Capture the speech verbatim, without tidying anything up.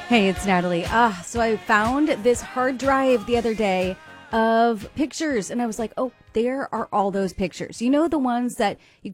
Hey, it's Natalie. Ah, so I found this hard drive the other day of pictures, and I was like, oh, there are all those pictures. You know, the ones that you